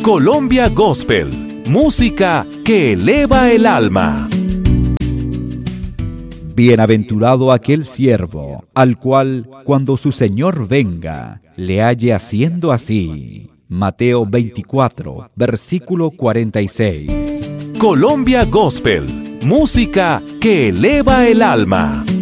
Colombia Gospel, música que eleva el alma. Bienaventurado aquel siervo, al cual, cuando su Señor venga, le halle haciendo así. Mateo 24, versículo 46. Colombia Gospel, música que eleva el alma.